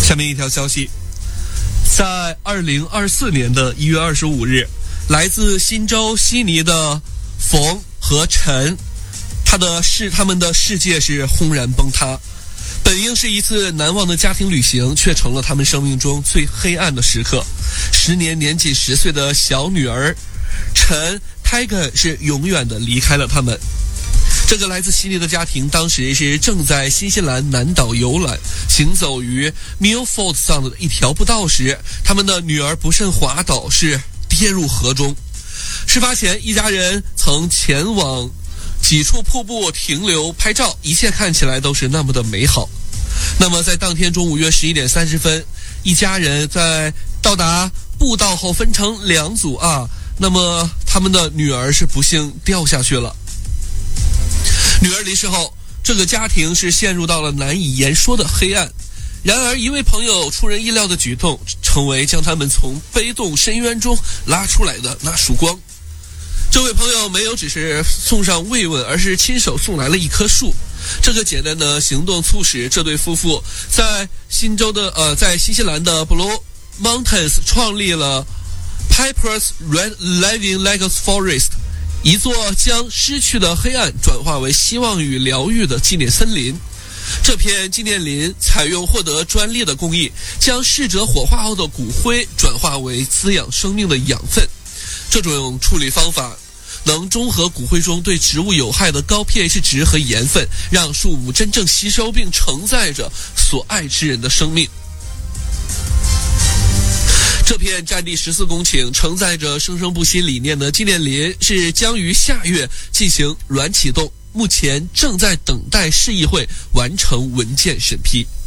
下面一条消息，在2024年的1月25日，来自新州悉尼的冯和陈，他们的世界是轰然崩塌。本应是一次难忘的家庭旅行，却成了他们生命中最黑暗的时刻。时年仅10岁的小女儿陈 Tiger 是永远的离开了他们。这个来自悉尼的家庭当时是正在新西兰南岛游览，行走于 Milford Sound 的一条步道时，他们的女儿不慎滑倒，是跌入河中。事发前，一家人曾前往几处瀑布停留拍照，一切看起来都是那么的美好。那么在当天中午约11点30分，一家人在到达步道后分成2组那么他们的女儿是不幸掉下去了。女儿离世后，这个家庭是陷入到了难以言说的黑暗。然而一位朋友出人意料的举动，成为将他们从悲痛深渊中拉出来的那束光。这位朋友没有只是送上慰问，而是亲手送来了一棵树。这个简单的行动促使这对夫妇在在新西兰的 Blue Mountains 创立了 Piper's Red Living Legacy Forest， 一座将失去的黑暗转化为希望与疗愈的纪念森林。这片纪念林采用获得专利的工艺，将逝者火化后的骨灰转化为滋养生命的养分。这种处理方法能中和骨灰中对植物有害的高 pH 值和盐分，让树木真正吸收并承载着所爱之人的生命。这片占地14公顷、承载着生生不息理念的纪念林是将于下月进行软启动，目前正在等待市议会完成文件审批。